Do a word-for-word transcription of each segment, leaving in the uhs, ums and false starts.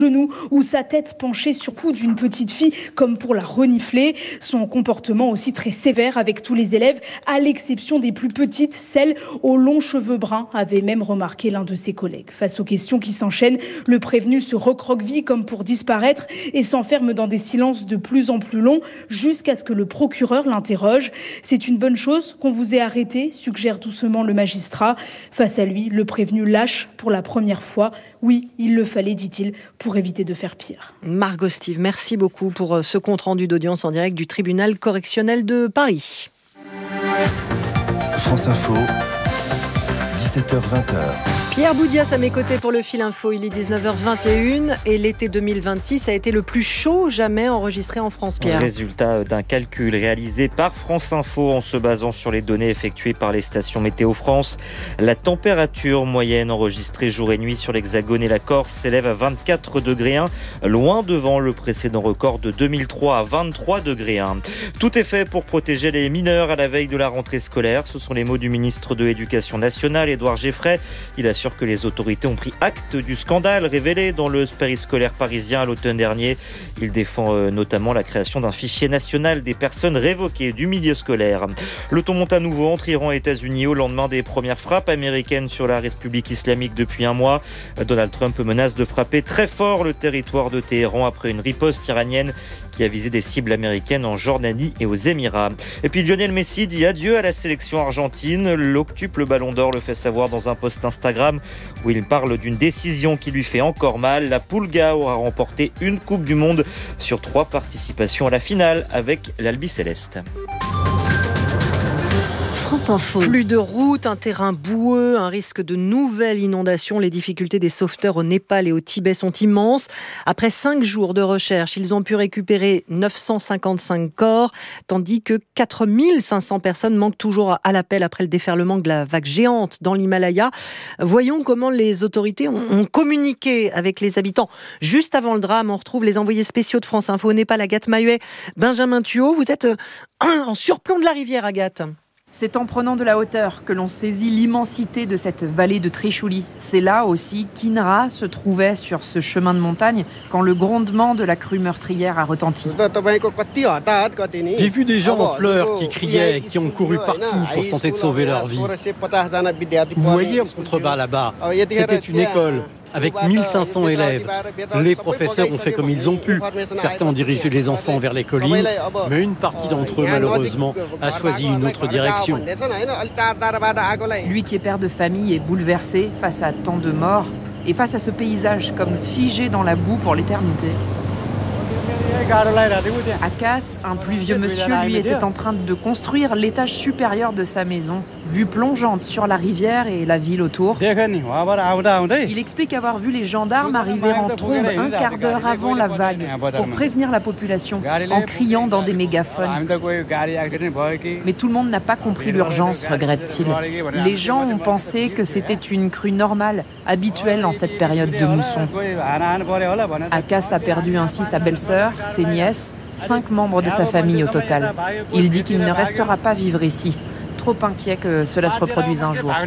genoux ou sa tête penchée sur le cou d'une petite fille comme pour la renifler. Son comportement aussi très sévère avec tous les élèves, à l'exception des plus petites, celles aux longs cheveux bruns, avait même remarqué l'un de ses collègues. Face aux questions qui s'enchaînent, le prévenu se recroqueville comme pour disparaître et s'enferme dans des silences de plus en plus longs jusqu'à ce que le procureur l'interroge. C'est une bonne chose qu'on vous ait arrêté, suggère doucement le magistrat. Face à lui, le prévenu lâche pour la première fois. Oui, il le fallait, dit-il, pour éviter de faire pire. Margot Steve, merci beaucoup pour ce compte-rendu d'audience en direct du tribunal correctionnel de Paris. France Info, dix-sept heures vingt. Pierre Boudias à mes côtés pour le Fil Info, il est dix-neuf heures vingt et une et l'été deux mille vingt-six a été le plus chaud jamais enregistré en France, Pierre. Résultat d'un calcul réalisé par France Info en se basant sur les données effectuées par les stations Météo France. La température moyenne enregistrée jour et nuit sur l'Hexagone et la Corse s'élève à vingt-quatre degrés un, loin devant le précédent record de deux mille trois à vingt-trois degrés un. Tout est fait pour protéger les mineurs à la veille de la rentrée scolaire. Ce sont les mots du ministre de l'Éducation nationale, Édouard Geffray. Il a que les autorités ont pris acte du scandale révélé dans le périscolaire parisien à l'automne dernier. Il défend euh, notamment la création d'un fichier national des personnes révoquées du milieu scolaire. Le ton monte à nouveau entre Iran et États-Unis au lendemain des premières frappes américaines sur la République islamique depuis un mois. Donald Trump menace de frapper très fort le territoire de Téhéran après une riposte iranienne qui a visé des cibles américaines en Jordanie et aux Émirats. Et puis Lionel Messi dit adieu à la sélection argentine. L'octuple Ballon d'Or le fait savoir dans un post Instagram où il parle d'une décision qui lui fait encore mal. La Pulga aura remporté une Coupe du Monde sur trois participations à la finale avec l'Albiceleste. France Info. Plus de routes, un terrain boueux, un risque de nouvelles inondations. Les difficultés des sauveteurs au Népal et au Tibet sont immenses. Après cinq jours de recherche, ils ont pu récupérer neuf cent cinquante-cinq corps, tandis que quatre mille cinq cents personnes manquent toujours à l'appel après le déferlement de la vague géante dans l'Himalaya. Voyons comment les autorités ont, ont communiqué avec les habitants. Juste avant le drame, on retrouve les envoyés spéciaux de France Info au Népal, Agathe Mahuet, Benjamin Thuot. Vous êtes en surplomb de la rivière, Agathe. C'est en prenant de la hauteur que l'on saisit l'immensité de cette vallée de Trishuli. C'est là aussi qu'Inra se trouvait sur ce chemin de montagne quand le grondement de la crue meurtrière a retenti. J'ai vu des gens en pleurs qui criaient et qui ont couru partout pour tenter de sauver leur vie. Vous voyez en contrebas là-bas, c'était une école avec mille cinq cents élèves. Les professeurs ont fait comme ils ont pu. Certains ont dirigé les enfants vers les collines, mais une partie d'entre eux, malheureusement, a choisi une autre direction. Lui qui est père de famille est bouleversé face à tant de morts et face à ce paysage comme figé dans la boue pour l'éternité. Akas, un plus vieux monsieur, lui était en train de construire l'étage supérieur de sa maison, vue plongeante sur la rivière et la ville autour. Il explique avoir vu les gendarmes arriver en trombe un quart d'heure avant la vague pour prévenir la population en criant dans des mégaphones. Mais tout le monde n'a pas compris l'urgence, regrette-t-il. Les gens ont pensé que c'était une crue normale, habituelle en cette période de mousson. Akas a perdu ainsi sa belle-sœur, ses nièces, cinq membres de sa famille au total. Il dit qu'il ne restera pas vivre ici, trop inquiet que cela se reproduise un jour.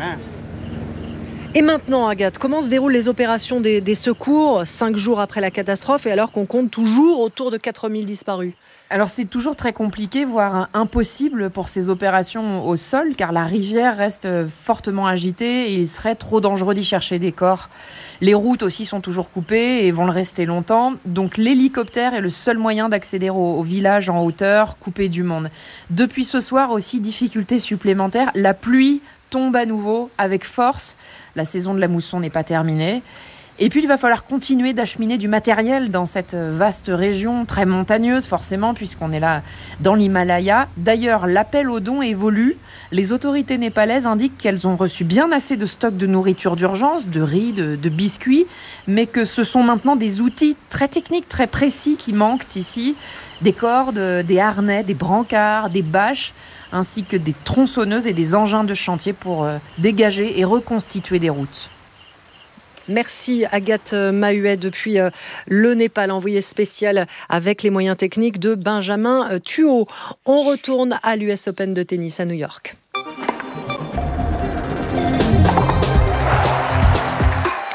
Et maintenant, Agathe, comment se déroulent les opérations des, des secours cinq jours après la catastrophe et alors qu'on compte toujours autour de quatre mille disparus ? Alors c'est toujours très compliqué, voire impossible pour ces opérations au sol, car la rivière reste fortement agitée et il serait trop dangereux d'y chercher des corps. Les routes aussi sont toujours coupées et vont le rester longtemps, donc l'hélicoptère est le seul moyen d'accéder au, au village en hauteur, coupé du monde. Depuis ce soir aussi, difficulté supplémentaire, la pluie tombe à nouveau avec force. La saison de la mousson n'est pas terminée. Et puis, il va falloir continuer d'acheminer du matériel dans cette vaste région, très montagneuse forcément, puisqu'on est là dans l'Himalaya. D'ailleurs, l'appel aux dons évolue. Les autorités népalaises indiquent qu'elles ont reçu bien assez de stocks de nourriture d'urgence, de riz, de, de biscuits, mais que ce sont maintenant des outils très techniques, très précis qui manquent ici. Des cordes, des harnais, des brancards, des bâches, ainsi que des tronçonneuses et des engins de chantier pour euh, dégager et reconstituer des routes. Merci Agathe Mahuet depuis euh, le Népal, envoyé spécial avec les moyens techniques de Benjamin Thuot. On retourne à l'U S Open de tennis à New York.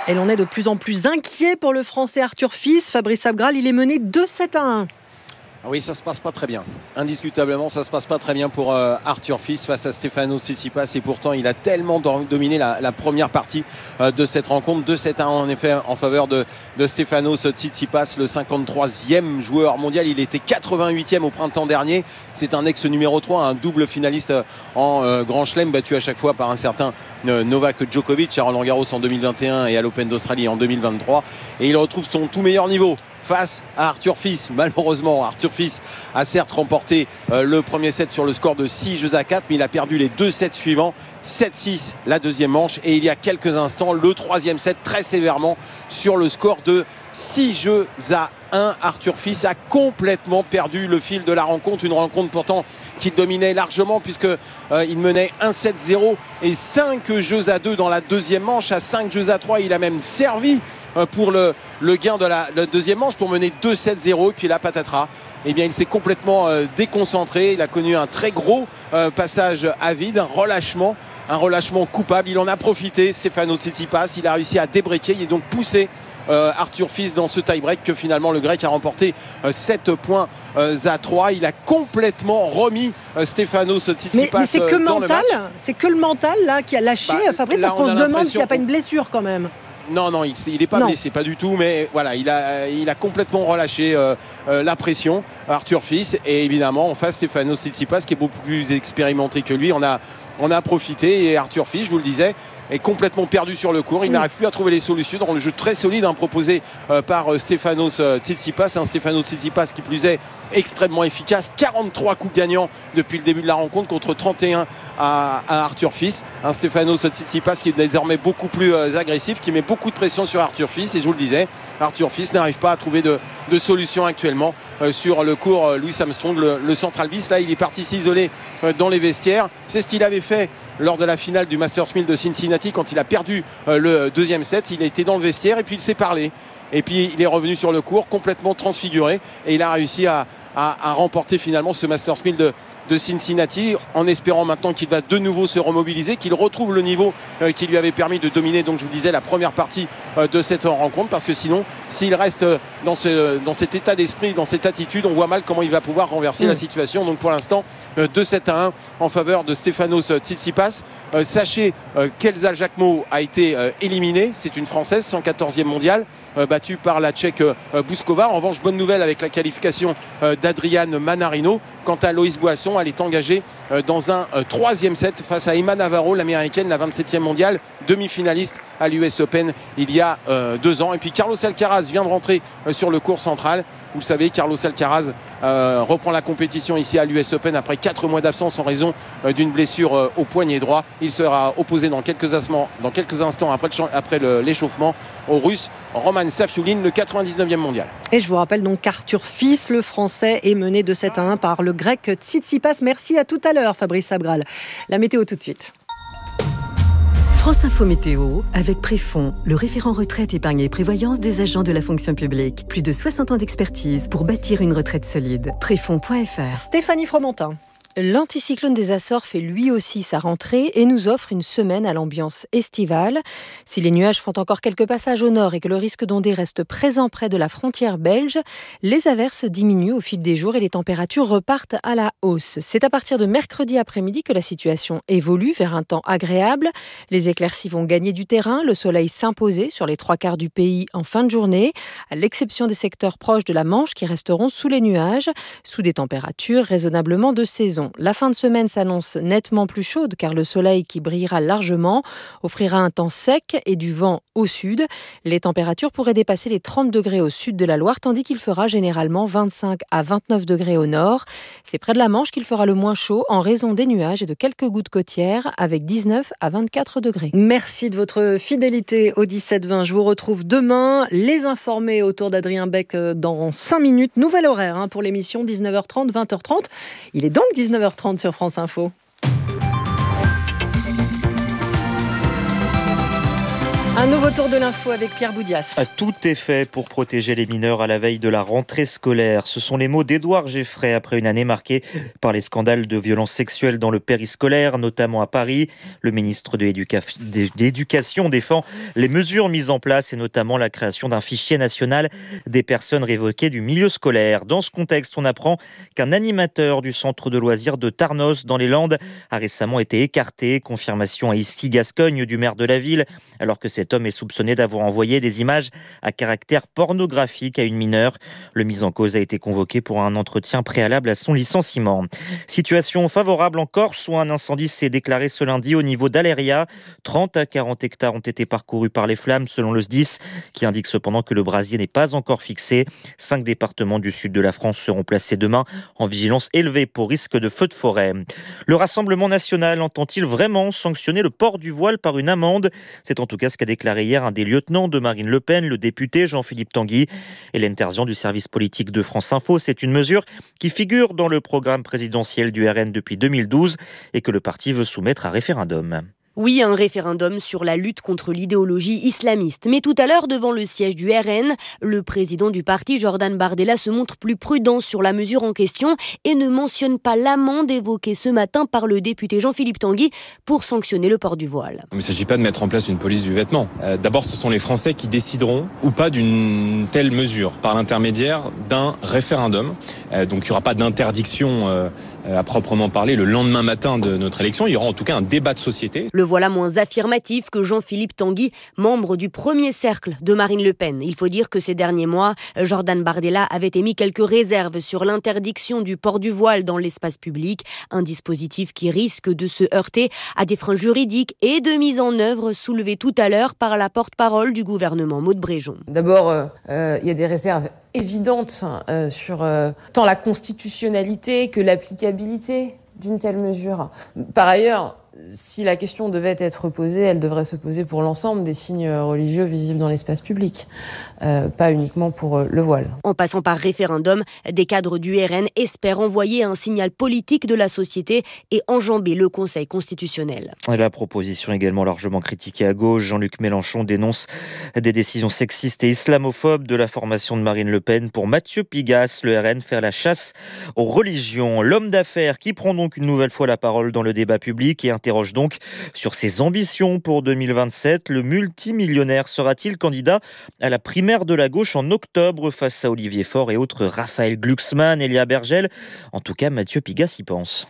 Et l'on est de plus en plus inquiet pour le Français Arthur Fils. Fabrice Abgral, il est mené deux sept à un. Oui, ça se passe pas très bien. Indiscutablement, ça se passe pas très bien pour euh, Arthur Fils face à Stefanos Tsitsipas. Et pourtant, il a tellement dominé la, la première partie euh, de cette rencontre. deux sept à un en effet en faveur de, de Stefanos Tsitsipas, le cinquante-troisième joueur mondial. Il était quatre-vingt-huitième au printemps dernier. C'est un ex numéro trois, un double finaliste en euh, Grand Chelem, battu à chaque fois par un certain euh, Novak Djokovic à Roland Garros en deux mille vingt et un et à l'Open d'Australie en deux mille vingt-trois. Et il retrouve son tout meilleur niveau face à Arthur Fils. Malheureusement, Arthur Fils a certes remporté euh, le premier set sur le score de six jeux à quatre, mais il a perdu les deux sets suivants, sept six la deuxième manche, et il y a quelques instants, le troisième set très sévèrement sur le score de six jeux à un. Arthur Fils a complètement perdu le fil de la rencontre, une rencontre pourtant qu'il dominait largement puisque euh, il menait un sept zéro et cinq jeux à deux dans la deuxième manche. À cinq jeux à trois, il a même servi euh, pour le, le gain de la, la deuxième manche pour mener deux sept zéro, et puis la patatras, eh bien il s'est complètement euh, déconcentré. Il a connu un très gros euh, passage à vide, un relâchement un relâchement coupable. Il en a profité, Stefanos Tsitsipas. Il a réussi à débreaker, il est donc poussé Euh, Arthur Fils dans ce tie-break que finalement le Grec a remporté euh, sept points euh, à trois. Il a complètement remis euh, Stefanos Tsitsipas. Mais, mais c'est que euh, mental, c'est que le mental là qui a lâché, bah, Fabrice, là, parce qu'on se demande s'il n'y a pas qu'on... une blessure quand même. Non, non, il n'est pas non. blessé, pas du tout, mais voilà, il a, il a complètement relâché euh, euh, la pression, Arthur Fils, et évidemment en face Stefanos Tsitsipas qui est beaucoup plus expérimenté que lui. On a, on a profité, et Arthur Fils, je vous le disais, est complètement perdu sur le court. Il mmh. n'arrive plus à trouver les solutions dans le jeu très solide hein, proposé euh, par euh, Stefanos euh, Tsitsipas. Un Stefanos Tsitsipas qui plus est extrêmement efficace. quarante-trois coups gagnants depuis le début de la rencontre contre trente et un à, à Arthur Fils. Un Stefanos Tsitsipas qui est désormais beaucoup plus euh, agressif, qui met beaucoup de pression sur Arthur Fils. Et je vous le disais, Arthur Fils n'arrive pas à trouver de, de solution actuellement euh, sur le court euh, Louis Armstrong, le, le Central Bis. Là, il est parti s'isoler euh, dans les vestiaires. C'est ce qu'il avait fait lors de la finale du Masters mille de Cincinnati quand il a perdu euh, le deuxième set. Il a été dans le vestiaire et puis il s'est parlé. Et puis il est revenu sur le court complètement transfiguré et il a réussi à, à, à remporter finalement ce Masters mille de, de Cincinnati, en espérant maintenant qu'il va de nouveau se remobiliser, qu'il retrouve le niveau euh, qui lui avait permis de dominer, donc je vous disais, la première partie euh, de cette rencontre, parce que sinon, s'il reste euh, dans, ce, dans cet état d'esprit, dans cette attitude, on voit mal comment il va pouvoir renverser mmh. la situation. Donc pour l'instant, euh, deux sept à un en faveur de Stefanos Tsitsipas. Euh, sachez euh, qu'Elsa Jacquemot a été euh, éliminée, c'est une Française, cent quatorzième mondiale, euh, battue par la Tchèque euh, Bouskova. En revanche, bonne nouvelle avec la qualification euh, d'Adriane Manarino. Quant à Loïs Boisson, elle est engagée euh, dans un euh, troisième set face à Emma Navarro, l'américaine, la vingt-septième mondiale, demi-finaliste à l'U S Open il y a euh, deux ans. Et puis Carlos Alcaraz vient de rentrer euh, sur le court central. Vous le savez, Carlos Alcaraz euh, reprend la compétition ici à l'U S Open après quatre mois d'absence en raison euh, d'une blessure euh, au poignet droit. Il sera opposé dans quelques instants, dans quelques instants après, le, après le, l'échauffement au Russe Roman Safiullin, le quatre-vingt-dix-neuvième mondial. Et je vous rappelle donc qu'Arthur Fils, le Français, est mené de sept à un par le Grec Tsitsipas. Merci, à tout à l'heure Fabrice Abgral. La météo tout de suite. France Info Météo, avec Préfond, le référent retraite, épargne et prévoyance des agents de la fonction publique. Plus de soixante ans d'expertise pour bâtir une retraite solide. Préfond point F R. Stéphanie Fromentin. L'anticyclone des Açores fait lui aussi sa rentrée et nous offre une semaine à l'ambiance estivale. Si les nuages font encore quelques passages au nord et que le risque d'ondée reste présent près de la frontière belge, les averses diminuent au fil des jours et les températures repartent à la hausse. C'est à partir de mercredi après-midi que la situation évolue vers un temps agréable. Les éclaircies vont gagner du terrain, le soleil s'imposer sur les trois quarts du pays en fin de journée, à l'exception des secteurs proches de la Manche qui resteront sous les nuages, sous des températures raisonnablement de saison. La fin de semaine s'annonce nettement plus chaude car le soleil qui brillera largement offrira un temps sec et du vent au sud. Les températures pourraient dépasser les trente degrés au sud de la Loire tandis qu'il fera généralement vingt-cinq à vingt-neuf degrés au nord. C'est près de la Manche qu'il fera le moins chaud en raison des nuages et de quelques gouttes côtières avec dix-neuf à vingt-quatre degrés. Merci de votre fidélité au dix-sept vingt. Je vous retrouve demain. Les informés autour d'Adrien Beck dans cinq minutes. Nouvel horaire hein, pour l'émission dix-neuf heures trente, vingt heures trente. Il est donc dix-neuf heures trente sur France Info. Un nouveau tour de l'info avec Pierre Boudias. Tout est fait pour protéger les mineurs à la veille de la rentrée scolaire. Ce sont les mots d'Édouard Geffray après une année marquée par les scandales de violences sexuelles dans le périscolaire, notamment à Paris. Le ministre de l'Éducation défend les mesures mises en place et notamment la création d'un fichier national des personnes révoquées du milieu scolaire. Dans ce contexte, on apprend qu'un animateur du centre de loisirs de Tarnos dans les Landes a récemment été écarté. Confirmation à Issy-Gascogne du maire de la ville, alors que cet homme est soupçonné d'avoir envoyé des images à caractère pornographique à une mineure. Le mis en cause a été convoqué pour un entretien préalable à son licenciement. Situation favorable en Corse où un incendie s'est déclaré ce lundi au niveau d'Aléria. trente à quarante hectares ont été parcourus par les flammes selon le S D I S, qui indique cependant que le brasier n'est pas encore fixé. Cinq départements du sud de la France seront placés demain en vigilance élevée pour risque de feu de forêt. Le Rassemblement national entend-il vraiment sanctionner le port du voile par une amende ? C'est en tout cas ce qu'a déclaré hier un des lieutenants de Marine Le Pen, le député Jean-Philippe Tanguy. Hélène Terzian du service politique de France Info, c'est une mesure qui figure dans le programme présidentiel du R N depuis deux mille douze et que le parti veut soumettre à référendum. Oui, un référendum sur la lutte contre l'idéologie islamiste. Mais tout à l'heure, devant le siège du R N, le président du parti, Jordan Bardella, se montre plus prudent sur la mesure en question et ne mentionne pas l'amende évoquée ce matin par le député Jean-Philippe Tanguy pour sanctionner le port du voile. Il ne s'agit pas de mettre en place une police du vêtement. Euh, d'abord, ce sont les Français qui décideront ou pas d'une telle mesure par l'intermédiaire d'un référendum. Euh, donc il n'y aura pas d'interdiction euh, à proprement parler le lendemain matin de notre élection. Il y aura en tout cas un débat de société. Le voilà moins affirmatif que Jean-Philippe Tanguy, membre du premier cercle de Marine Le Pen. Il faut dire que ces derniers mois, Jordan Bardella avait émis quelques réserves sur l'interdiction du port du voile dans l'espace public, un dispositif qui risque de se heurter à des freins juridiques et de mise en œuvre soulevées tout à l'heure par la porte-parole du gouvernement, Maud Bréjon. D'abord, euh, euh, il y a des réserves évidentes euh, sur euh, tant la constitutionnalité que l'applicabilité d'une telle mesure. Par ailleurs, si la question devait être posée, elle devrait se poser pour l'ensemble des signes religieux visibles dans l'espace public, euh, pas uniquement pour euh, le voile. En passant par référendum, des cadres du R N espèrent envoyer un signal politique de la société et enjamber le Conseil constitutionnel. La proposition également largement critiquée à gauche. Jean-Luc Mélenchon dénonce des décisions sexistes et islamophobes de la formation de Marine Le Pen. Pour Mathieu Pigasse, le R N fait la chasse aux religions. L'homme d'affaires qui prend donc une nouvelle fois la parole dans le débat public et interroge donc sur ses ambitions pour deux mille vingt-sept. Le multimillionnaire sera-t-il candidat à la primaire de la gauche en octobre face à Olivier Faure et autres Raphaël Glucksmann, Elia Bergel? En tout cas, Mathieu Pigasse y pense.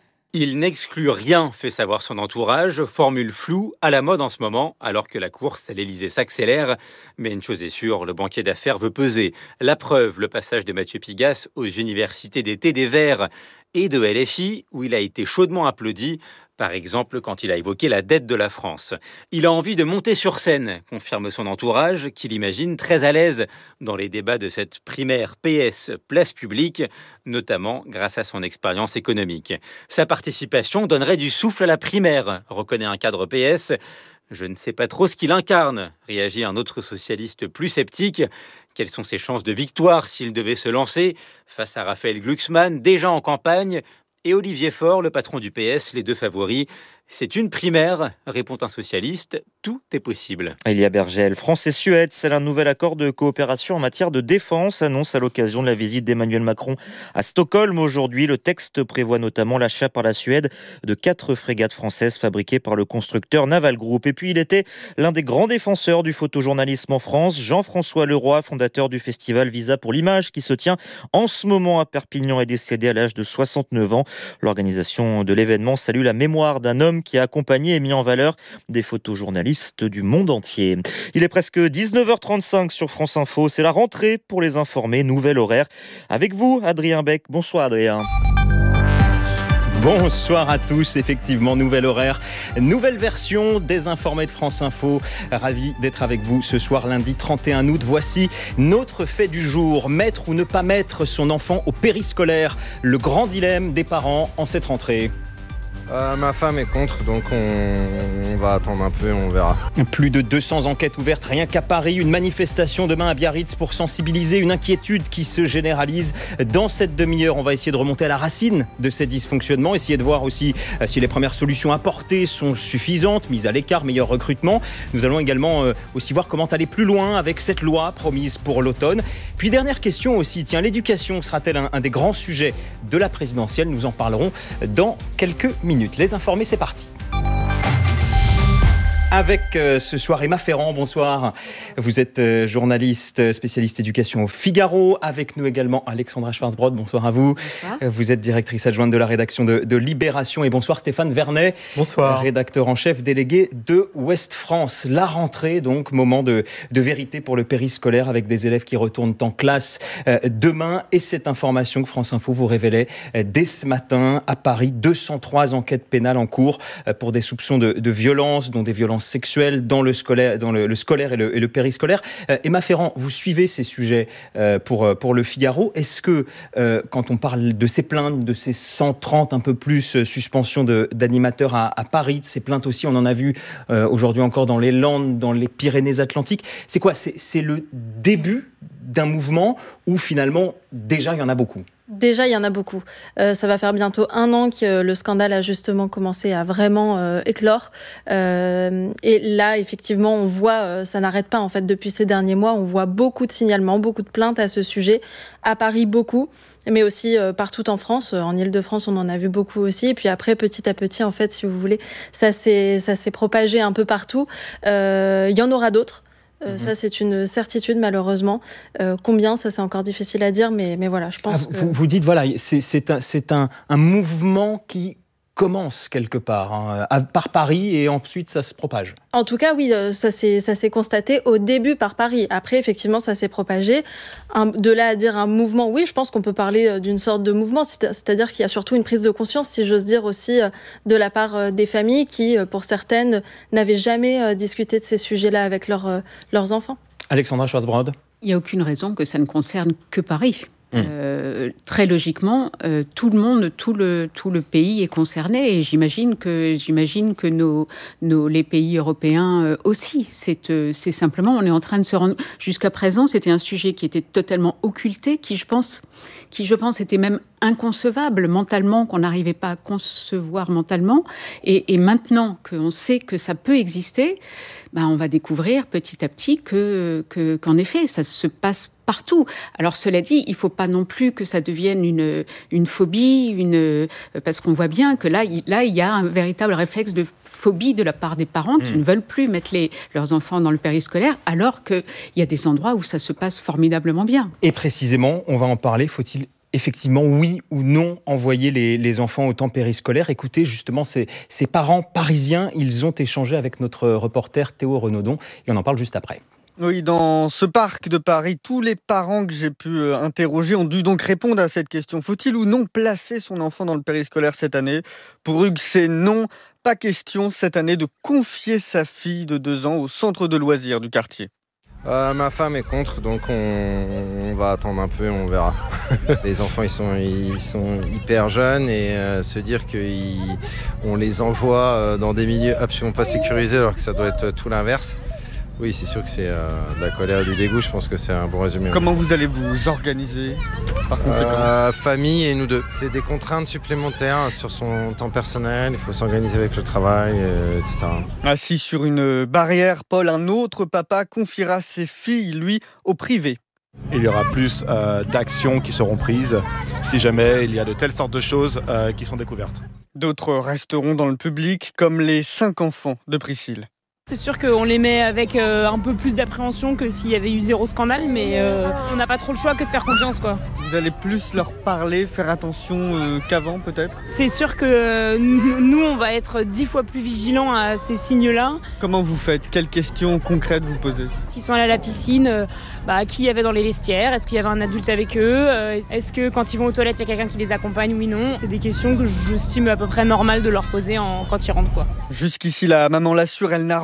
Il n'exclut rien, fait savoir son entourage, formule floue à la mode en ce moment, alors que la course à l'Élysée s'accélère. Mais une chose est sûre, le banquier d'affaires veut peser. La preuve, le passage de Mathieu Pigasse aux universités d'été des Verts et de L F I, où il a été chaudement applaudi, par exemple quand il a évoqué la dette de la France. Il a envie de monter sur scène, confirme son entourage, qu'il imagine très à l'aise dans les débats de cette primaire P S place publique, notamment grâce à son expérience économique. Sa participation donnerait du souffle à la primaire, reconnaît un cadre P S. Je ne sais pas trop ce qu'il incarne, réagit un autre socialiste plus sceptique. Quelles sont ses chances de victoire s'il devait se lancer face à Raphaël Glucksmann, déjà en campagne, et Olivier Faure, le patron du P S, les deux favoris? C'est une primaire, répond un socialiste. Tout est possible. Elia Bergel, France et Suède, c'est un nouvel accord de coopération en matière de défense, annonce à l'occasion de la visite d'Emmanuel Macron à Stockholm aujourd'hui. Le texte prévoit notamment l'achat par la Suède de quatre frégates françaises fabriquées par le constructeur Naval Group. Et puis il était l'un des grands défenseurs du photojournalisme en France, Jean-François Leroy, fondateur du festival Visa pour l'image, qui se tient en ce moment à Perpignan, est décédé à l'âge de soixante-neuf ans. L'organisation de l'événement salue la mémoire d'un homme qui a accompagné et mis en valeur des photojournalistes du monde entier. Il est presque dix-neuf heures trente-cinq sur France Info. C'est la rentrée pour les informer. Nouvel horaire. Avec vous, Adrien Beck. Bonsoir, Adrien. Bonsoir à tous, effectivement, nouvel horaire, nouvelle version des informés de France Info. Ravi d'être avec vous ce soir, lundi trente et un août. Voici notre fait du jour. Mettre ou ne pas mettre son enfant au périscolaire. Le grand dilemme des parents en cette rentrée. Euh, ma femme est contre, donc on, on va attendre un peu et on verra. Plus de deux cents enquêtes ouvertes rien qu'à Paris. Une manifestation demain à Biarritz pour sensibiliser, une inquiétude qui se généralise. Dans cette demi-heure, on va essayer de remonter à la racine de ces dysfonctionnements, essayer de voir aussi si les premières solutions apportées sont suffisantes, mise à l'écart, meilleur recrutement. Nous allons également aussi voir comment aller plus loin avec cette loi promise pour l'automne. Puis dernière question aussi, tiens, l'éducation sera-t-elle un, un des grands sujets de la présidentielle? Nous en parlerons dans quelques minutes. Les informés, c'est parti. Avec euh, ce soir Emma Ferrand, bonsoir. Vous êtes euh, journaliste, spécialiste éducation au Figaro. Avec nous également Alexandra Schwarzbrod, bonsoir à vous. Bonsoir. Euh, vous êtes directrice adjointe de la rédaction de, de Libération. Et bonsoir Stéphane Vernet. Bonsoir. Rédacteur en chef délégué de Ouest France. La rentrée, donc, moment de, de vérité pour le périscolaire avec des élèves qui retournent en classe euh, demain. Et cette information que France Info vous révélait euh, dès ce matin à Paris. deux cent trois enquêtes pénales en cours euh, pour des soupçons de, de violence, dont des violences sexuelles dans le scolaire, dans le, le scolaire et le, et le périscolaire. Euh, Emma Ferrand, vous suivez ces sujets euh, pour, pour le Figaro. Est-ce que, euh, quand on parle de ces plaintes, de ces cent trente un peu plus euh, suspensions de, d'animateurs à, à Paris, de ces plaintes aussi, on en a vu euh, aujourd'hui encore dans les Landes, dans les Pyrénées-Atlantiques, c'est quoi? c'est, c'est le début d'un mouvement où finalement, déjà, il y en a beaucoup? Déjà, il y en a beaucoup. Euh, ça va faire bientôt un an que le scandale a justement commencé à vraiment euh, éclore. Euh, et là, effectivement, on voit, euh, ça n'arrête pas en fait depuis ces derniers mois. On voit beaucoup de signalements, beaucoup de plaintes à ce sujet. À Paris, beaucoup, mais aussi euh, partout en France. En Île-de-France, on en a vu beaucoup aussi. Et puis après, petit à petit, en fait, si vous voulez, ça s'est, ça s'est propagé un peu partout. Euh, il y en aura d'autres. Euh, mmh. Ça, c'est une certitude, malheureusement. Euh, combien, ça, c'est encore difficile à dire, mais, mais voilà, je pense ah, que... Vous, vous dites, voilà, c'est, c'est, un, c'est un, un mouvement qui commence quelque part, hein, par Paris, et ensuite ça se propage. En tout cas, oui, ça s'est, ça s'est constaté au début par Paris. Après, effectivement, ça s'est propagé. Un, de là à dire un mouvement, oui, je pense qu'on peut parler d'une sorte de mouvement, c'est-à-dire qu'il y a surtout une prise de conscience, si j'ose dire aussi, de la part des familles qui, pour certaines, n'avaient jamais discuté de ces sujets-là avec leurs, leurs enfants. Alexandra Schwarzbrod. Il n'y a aucune raison que ça ne concerne que Paris. Euh, très logiquement, euh, tout le monde, tout le, tout le pays est concerné, et j'imagine que, j'imagine que nos, nos, les pays européens euh, aussi. C'est, euh, c'est simplement, on est en train de se rendre... Jusqu'à présent, c'était un sujet qui était totalement occulté, qui, je pense, qui, je pense, était même inconcevable mentalement, qu'on n'arrivait pas à concevoir mentalement. Et, et maintenant qu'on sait que ça peut exister, ben, on va découvrir petit à petit que, que, qu'en effet, ça se passe partout. Alors cela dit, il ne faut pas non plus que ça devienne une, une phobie, une, parce qu'on voit bien que là il, là, il y a un véritable réflexe de phobie de la part des parents qui mmh. ne veulent plus mettre les, leurs enfants dans le périscolaire, alors qu'il y a des endroits où ça se passe formidablement bien. Et précisément, on va en parler, faut-il effectivement, oui ou non, envoyer les, les enfants au temps périscolaire? Écoutez, justement, ces, ces parents parisiens, ils ont échangé avec notre reporter Théo Renaudon, et on en parle juste après. Oui, dans ce parc de Paris, tous les parents que j'ai pu interroger ont dû donc répondre à cette question. Faut-il ou non placer son enfant dans le périscolaire cette année? Pour Hugues, c'est non. Pas question cette année de confier sa fille de deux ans au centre de loisirs du quartier. Euh, ma femme est contre, donc on, on va attendre un peu et on verra. Les enfants, ils sont, ils sont hyper jeunes, et euh, se dire qu'on les envoie dans des milieux absolument pas sécurisés alors que ça doit être tout l'inverse. Oui, c'est sûr que c'est euh, de la colère et du dégoût, je pense que c'est un bon résumé. Comment vous allez vous organiser par conséquent? euh, Famille et nous deux. C'est des contraintes supplémentaires sur son temps personnel, il faut s'organiser avec le travail, euh, et cetera. Assis sur une barrière, Paul, un autre papa, confiera ses filles, lui, au privé. Il y aura plus euh, d'actions qui seront prises si jamais il y a de telles sortes de choses euh, qui sont découvertes. D'autres resteront dans le public, comme les cinq enfants de Priscille. C'est sûr qu'on les met avec euh, un peu plus d'appréhension que s'il y avait eu zéro scandale, mais euh, on n'a pas trop le choix que de faire confiance, quoi. Vous allez plus leur parler, faire attention euh, qu'avant, peut-être? C'est sûr que euh, nous, on va être dix fois plus vigilants à ces signes-là. Comment vous faites? Quelles questions concrètes vous posez? S'ils sont allés à la piscine, euh, bah, qui y avait dans les vestiaires? Est-ce qu'il y avait un adulte avec eux? euh, Est-ce que quand ils vont aux toilettes, il y a quelqu'un qui les accompagne? Oui, non. C'est des questions que j'estime à peu près normales de leur poser en, quand ils rentrent, quoi. Jusqu'ici, la maman l'assure, elle n'a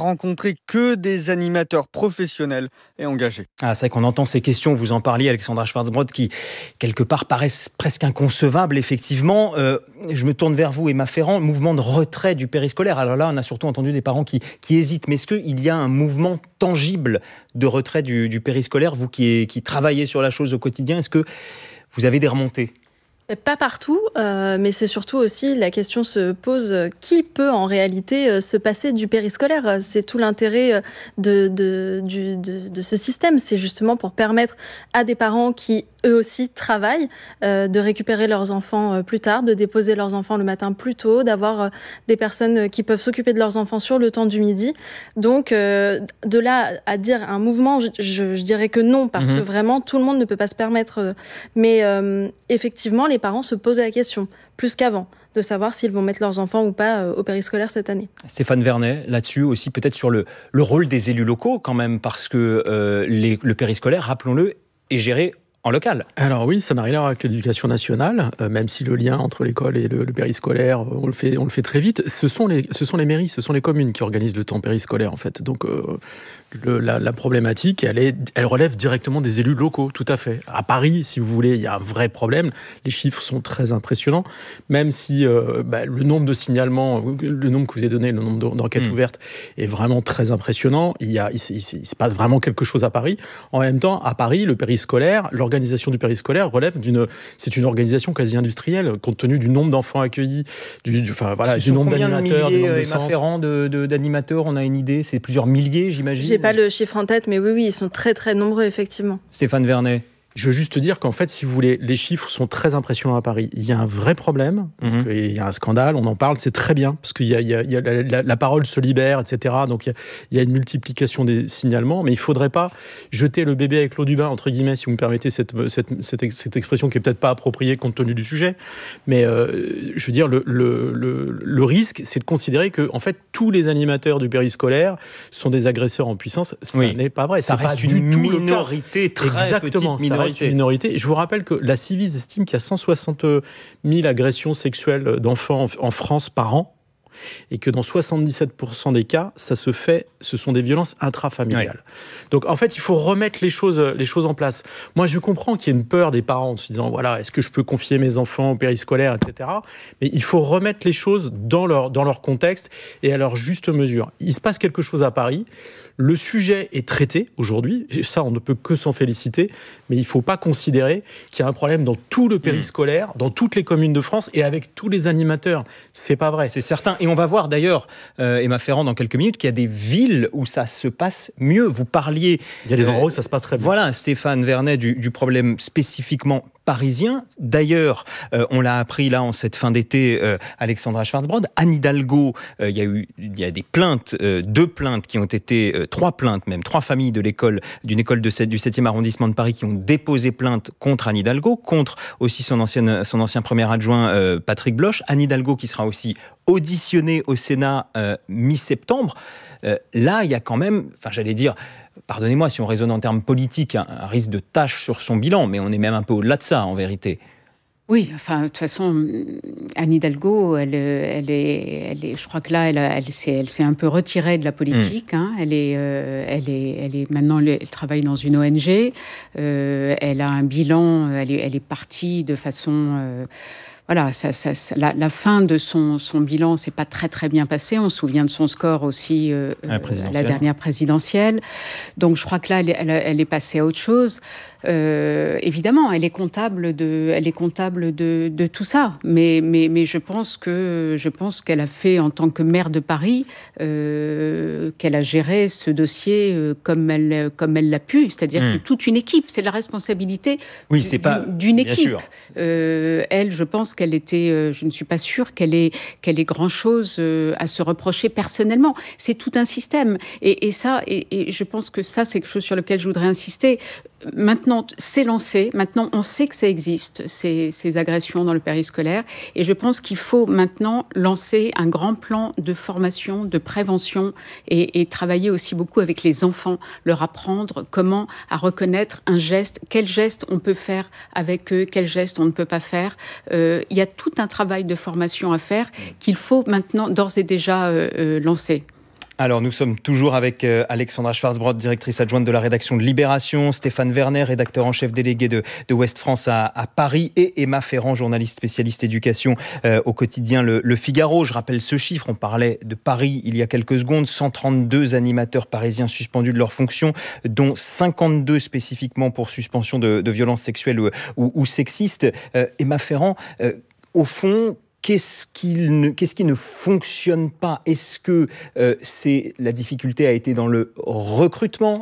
rencontrer que des animateurs professionnels et engagés. Ah, c'est vrai qu'on entend ces questions, vous en parliez, Alexandra Schwarzbrod, qui quelque part paraissent presque inconcevables, effectivement. Euh, je me tourne vers vous, Emma Ferrand, mouvement de retrait du périscolaire. Alors là, on a surtout entendu des parents qui, qui hésitent, mais est-ce qu'il y a un mouvement tangible de retrait du, du périscolaire, vous qui, qui travaillez sur la chose au quotidien, est-ce que vous avez des remontées ? Pas partout, euh, mais c'est surtout aussi la question se pose, qui peut en réalité euh, se passer du périscolaire ? C'est tout l'intérêt de, de, du, de, de ce système, c'est justement pour permettre à des parents qui eux aussi travaillent, euh, de récupérer leurs enfants euh, plus tard, de déposer leurs enfants le matin plus tôt, d'avoir euh, des personnes qui peuvent s'occuper de leurs enfants sur le temps du midi. Donc, euh, de là à dire un mouvement, je, je, je dirais que non, parce mmh. que vraiment, tout le monde ne peut pas se permettre. Euh, mais euh, effectivement, les parents se posent la question, plus qu'avant, de savoir s'ils vont mettre leurs enfants ou pas euh, au périscolaire cette année. Stéphane Vernet, là-dessus aussi, peut-être sur le, le rôle des élus locaux quand même, parce que euh, les, le périscolaire, rappelons-le, est géré en local. Alors oui, ça n'a rien à voir avec l'éducation nationale, euh, même si le lien entre l'école et le, le périscolaire, on le fait, on le fait très vite. Ce sont les, ce sont les mairies, ce sont les communes qui organisent le temps périscolaire en fait. Donc euh, le, la, la problématique, elle, est, elle relève directement des élus locaux, tout à fait. À Paris, si vous voulez, il y a un vrai problème. Les chiffres sont très impressionnants, même si euh, bah, le nombre de signalements, le nombre que vous avez donné, le nombre d'enquêtes mmh. ouvertes est vraiment très impressionnant. Il, y a, il, il, il se passe vraiment quelque chose à Paris. En même temps, à Paris, le périscolaire, l'organisation du périscolaire relève d'une, c'est une organisation quasi industrielle, compte tenu du nombre d'enfants accueillis, du, du, enfin, voilà, du nombre d'animateurs, du nombre de centres. Emma de, de, d'animateurs, on a une idée, c'est plusieurs milliers, j'imagine. J'ai pas le chiffre en tête, mais oui, oui, ils sont très très nombreux, effectivement. Stéphane Vernet. Je veux juste te dire qu'en fait, si vous voulez, les chiffres sont très impressionnants à Paris. Il y a un vrai problème, mmh. donc, il y a un scandale, on en parle, c'est très bien, parce qu'il y a, il y a, il y a la, la, la parole se libère, et cetera. Donc il y, a, il y a une multiplication des signalements, mais il ne faudrait pas jeter le bébé avec l'eau du bain, entre guillemets, si vous me permettez cette, cette, cette, cette expression qui n'est peut-être pas appropriée compte tenu du sujet. Mais euh, je veux dire, le, le, le, le risque, c'est de considérer que en fait, tous les animateurs du périscolaire sont des agresseurs en puissance. Ça oui. n'est pas vrai. Ça c'est reste pas une du minorité, tout très Exactement, petite minorité. Une minorité. Je vous rappelle que la Civis estime qu'il y a cent soixante mille agressions sexuelles d'enfants en France par an et que dans soixante-dix-sept pour cent des cas, ça se fait, ce sont des violences intrafamiliales. Oui. Donc en fait, il faut remettre les choses, les choses en place. Moi, je comprends qu'il y ait une peur des parents en se disant, voilà, est-ce que je peux confier mes enfants au périscolaire, et cetera. Mais il faut remettre les choses dans leur, dans leur contexte et à leur juste mesure. Il se passe quelque chose à Paris. Le sujet est traité aujourd'hui, et ça on ne peut que s'en féliciter, mais il ne faut pas considérer qu'il y a un problème dans tout le périscolaire, mmh. dans toutes les communes de France et avec tous les animateurs. C'est pas vrai. C'est certain. Et on va voir d'ailleurs, euh, Emma Ferrand, dans quelques minutes, qu'il y a des villes où ça se passe mieux. Vous parliez... Il y a des endroits euh, où ça se passe très bien. Voilà, Stéphane Vernet, du, du problème spécifiquement parisien. D'ailleurs, euh, on l'a appris là en cette fin d'été, euh, Alexandra Schwarzbrod, Anne Hidalgo, euh, il y a eu il y a des plaintes, euh, deux plaintes qui ont été, euh, trois plaintes même, trois familles de l'école, d'une école de, du septième arrondissement de Paris qui ont déposé plainte contre Anne Hidalgo, contre aussi son, ancienne, son ancien premier adjoint euh, Patrick Bloch. Anne Hidalgo qui sera aussi auditionnée au Sénat euh, mi-septembre. Euh, là, il y a quand même, enfin j'allais dire, pardonnez-moi si on raisonne en termes politiques, un, un risque de tache sur son bilan, mais on est même un peu au-delà de ça en vérité. Oui, enfin, de toute façon, Anne Hidalgo, elle, elle, est, elle est, je crois que là, elle, a, elle, s'est, elle s'est un peu retirée de la politique. Mmh. Hein. Elle, est, euh, elle, est, elle est maintenant, elle travaille dans une O N G. Euh, elle a un bilan. Elle est, elle est partie de façon. Euh, Voilà, ça, ça, ça, la, la fin de son, son bilan s'est pas très très bien passée. On se souvient de son score aussi euh, à, la à la dernière présidentielle. Donc je crois que là, elle, elle, elle est passée à autre chose. Euh, évidemment, elle est comptable de, elle est comptable de, de tout ça. Mais, mais, mais je pense que je pense qu'elle a fait en tant que maire de Paris, euh, qu'elle a géré ce dossier euh, comme elle comme elle l'a pu. C'est-à-dire, mmh. que c'est toute une équipe. C'est la responsabilité oui, c'est pas, d'une équipe. Euh, elle, je pense qu'elle était, euh, je ne suis pas sûre qu'elle ait, qu'elle ait grand-chose euh, à se reprocher personnellement. C'est tout un système. Et, et ça, et, et je pense que ça, c'est quelque chose sur lequel je voudrais insister. Maintenant, c'est lancé. Maintenant, on sait que ça existe, ces, ces agressions dans le périscolaire. Et je pense qu'il faut maintenant lancer un grand plan de formation, de prévention et, et travailler aussi beaucoup avec les enfants, leur apprendre comment à reconnaître un geste, quel geste on peut faire avec eux, quel geste on ne peut pas faire. Euh, il y a tout un travail de formation à faire qu'il faut maintenant d'ores et déjà euh, euh, lancer. Alors, nous sommes toujours avec euh, Alexandra Schwarzbrod, directrice adjointe de la rédaction de Libération, Stéphane Vernet, rédacteur en chef délégué de, de Ouest France à, à Paris, et Emma Ferrand, journaliste spécialiste éducation euh, au quotidien le, le Figaro. Je rappelle ce chiffre, on parlait de Paris il y a quelques secondes, cent trente-deux animateurs parisiens suspendus de leurs fonctions, dont cinquante-deux spécifiquement pour suspension de, de violences sexuelles ou, ou, ou sexistes. Euh, Emma Ferrand, euh, au fond, Qu'est-ce qui, ne, qu'est-ce qui ne fonctionne pas ? Est-ce que euh, c'est, la difficulté a été dans le recrutement ?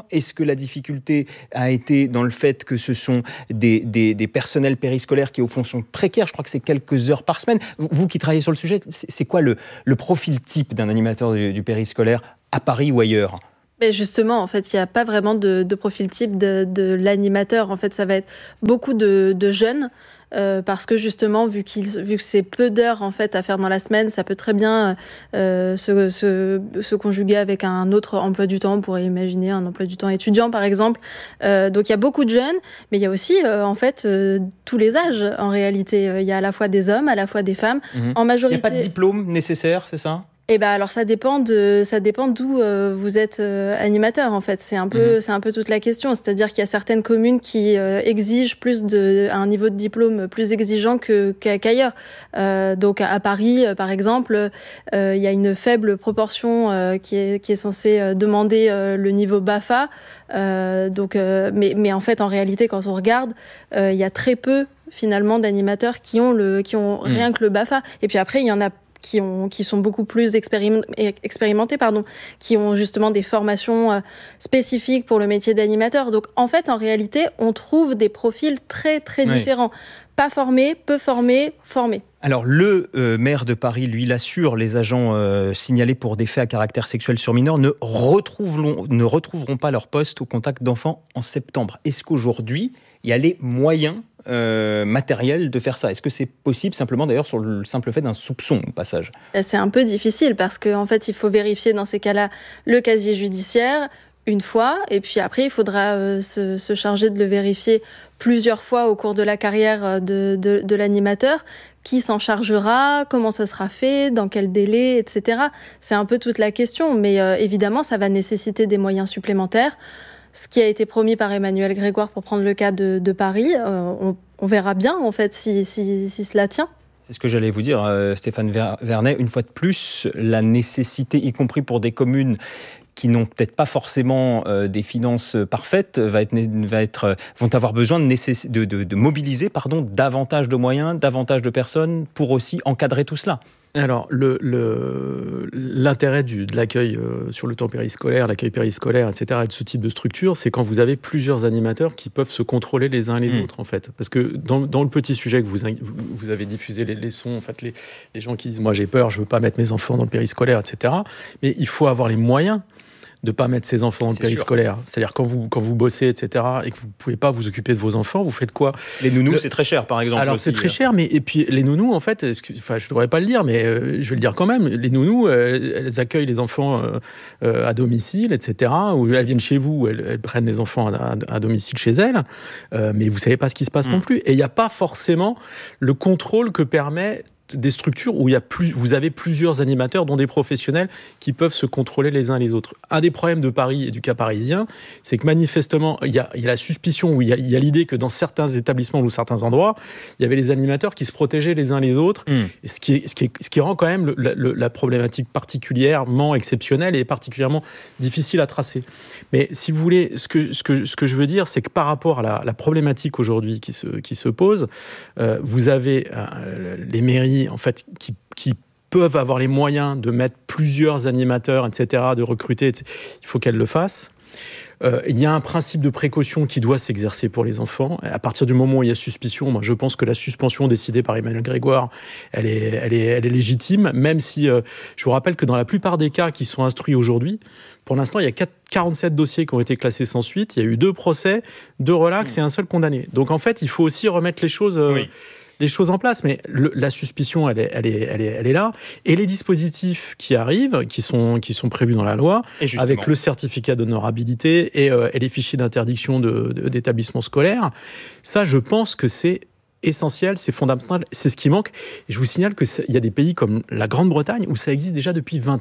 Est-ce que la difficulté a été dans le fait que ce sont des, des, des personnels périscolaires qui, au fond, sont précaires ? Je crois que c'est quelques heures par semaine. Vous, vous qui travaillez sur le sujet, c'est, c'est quoi le, le profil type d'un animateur du, du périscolaire à Paris ou ailleurs ? Mais justement, en fait, il n'y a pas vraiment de, de profil type de, de l'animateur. En fait, ça va être beaucoup de, de jeunes. Euh, parce que justement, vu, qu'il, vu que c'est peu d'heures en fait à faire dans la semaine, ça peut très bien euh, se, se, se conjuguer avec un autre emploi du temps. On pourrait imaginer un emploi du temps étudiant, par exemple. Euh, donc il y a beaucoup de jeunes, mais il y a aussi euh, en fait euh, tous les âges. En réalité, il y a à la fois des hommes, à la fois des femmes. Mmh. En majorité, il n'y a pas de diplôme nécessaire, c'est ça ? Eh ben alors ça dépend de ça dépend d'où euh, vous êtes euh, animateur en fait. C'est un peu mmh. c'est un peu toute la question. C'est-à-dire qu'il y a certaines communes qui euh, exigent plus de un niveau de diplôme plus exigeant que qu'ailleurs. Euh, donc à Paris euh, par exemple, euh, il y a une faible proportion euh, qui est qui est censée euh, demander euh, le niveau BAFA. Euh, donc euh, mais mais en fait en réalité quand on regarde, euh, il y a très peu finalement d'animateurs qui ont le qui ont mmh. rien que le BAFA. Et puis après il y en a qui, ont, qui sont beaucoup plus expérim- expérimentés, pardon, qui ont justement des formations euh, spécifiques pour le métier d'animateur. Donc en fait, en réalité, on trouve des profils très très oui. différents. Pas formés, peu formés, formés. Alors le euh, maire de Paris, lui, l'assure, les agents euh, signalés pour des faits à caractère sexuel sur mineurs ne retrouveront, ne retrouveront pas leur poste au contact d'enfants en septembre. Est-ce qu'aujourd'hui, il y a les moyens euh, matériels de faire ça ? Est-ce que c'est possible simplement d'ailleurs sur le simple fait d'un soupçon au passage ? C'est un peu difficile parce qu'en fait, il faut vérifier dans ces cas-là le casier judiciaire une fois, et puis après, il faudra euh, se, se charger de le vérifier plusieurs fois au cours de la carrière de, de, de l'animateur. Qui s'en chargera, comment ça sera fait, dans quel délai, et cetera. C'est un peu toute la question, mais euh, évidemment, ça va nécessiter des moyens supplémentaires. Ce qui a été promis par Emmanuel Grégoire pour prendre le cas de, de Paris, euh, on, on verra bien en fait si, si, si cela tient. C'est ce que j'allais vous dire, euh, Stéphane Vernet. Une fois de plus, la nécessité, y compris pour des communes qui n'ont peut-être pas forcément euh, des finances parfaites, va être, va être, vont avoir besoin de, nécess- de, de, de mobiliser pardon, davantage de moyens, davantage de personnes pour aussi encadrer tout cela. Alors, le, le, l'intérêt du, de l'accueil euh, sur le temps périscolaire, l'accueil périscolaire, et cetera, et de ce type de structure, c'est quand vous avez plusieurs animateurs qui peuvent se contrôler les uns les mmh. autres, en fait. Parce que dans, dans le petit sujet que vous, vous avez diffusé, les, les sons, en fait, les, les gens qui disent « moi j'ai peur, je veux pas mettre mes enfants dans le périscolaire », et cetera. Mais il faut avoir les moyens de ne pas mettre ses enfants dans le périscolaire. Sûr. C'est-à-dire quand vous, quand vous bossez, et cetera, et que vous ne pouvez pas vous occuper de vos enfants, vous faites quoi ? Les nounous, le... c'est très cher, par exemple. Alors, aussi, c'est très cher, mais et puis les nounous, en fait, enfin, je ne devrais pas le dire, mais euh, je vais le dire quand même, les nounous, euh, elles accueillent les enfants euh, euh, à domicile, et cetera, ou elles viennent chez vous, elles, elles prennent les enfants à, à domicile chez elles, euh, mais vous ne savez pas ce qui se passe mmh. non plus. Et il n'y a pas forcément le contrôle que permet des structures où il y a plus, vous avez plusieurs animateurs, dont des professionnels, qui peuvent se contrôler les uns les autres. Un des problèmes de Paris et du cas parisien, c'est que manifestement, il y a, il y a la suspicion, ou il y a, il y a l'idée que dans certains établissements ou certains endroits, il y avait les animateurs qui se protégeaient les uns les autres, mmh. et ce, qui est, ce, qui est, ce qui rend quand même le, le, la problématique particulièrement exceptionnelle et particulièrement difficile à tracer. Mais si vous voulez, ce que, ce que, ce que je veux dire, c'est que par rapport à la, la problématique aujourd'hui qui se, qui se pose, euh, vous avez euh, les mairies en fait, qui, qui peuvent avoir les moyens de mettre plusieurs animateurs, et cetera, de recruter, et cetera. Il faut qu'elles le fassent. Euh, il y a un principe de précaution qui doit s'exercer pour les enfants. À partir du moment où il y a suspicion, moi je pense que la suspension décidée par Emmanuel Grégoire, elle est, elle est, elle est légitime, même si euh, je vous rappelle que dans la plupart des cas qui sont instruits aujourd'hui, pour l'instant, il y a quarante-sept dossiers qui ont été classés sans suite, il y a eu deux procès, deux relax mmh. et un seul condamné. Donc en fait, il faut aussi remettre les choses... Euh, oui. les choses en place, mais le, la suspicion, elle est, elle, est, elle, est, elle est là. Et les dispositifs qui arrivent, qui sont, qui sont prévus dans la loi, avec le certificat d'honorabilité et, euh, et les fichiers d'interdiction de, de, d'établissements scolaires, ça, je pense que c'est essentiel, c'est fondamental, c'est ce qui manque. Et je vous signale qu'il y a des pays comme la Grande-Bretagne où ça existe déjà depuis vingt ans. Mmh.